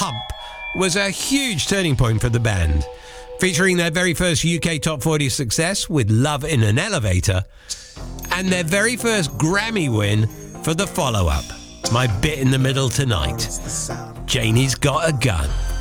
Hump was a huge turning point for the band, featuring their very first UK Top 40 success with Love in an Elevator, and their very first Grammy win for the follow-up, My Bit in the Middle Tonight. Janie's Got a Gun.